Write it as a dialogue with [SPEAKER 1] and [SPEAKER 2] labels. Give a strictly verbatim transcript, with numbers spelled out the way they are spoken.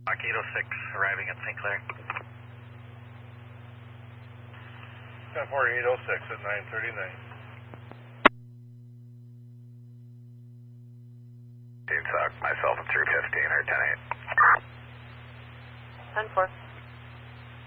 [SPEAKER 1] Mach eight oh six arriving at Saint Clair.
[SPEAKER 2] ten four eight oh six at nine thirty-nine.
[SPEAKER 1] Dude, suck myself at three fifteen or ten eight.
[SPEAKER 3] ten four.